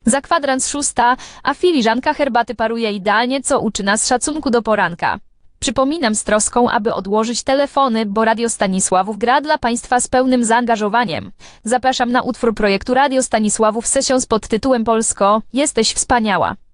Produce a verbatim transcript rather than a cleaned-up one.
Za kwadrans szósta, a filiżanka herbaty paruje idealnie, co uczy nas szacunku do poranka. Przypominam z troską, aby odłożyć telefony, bo Radio Stanisławów gra dla Państwa z pełnym zaangażowaniem. Zapraszam na utwór projektu Radio Stanisławów Sessions pod tytułem Polsko, jesteś wspaniała.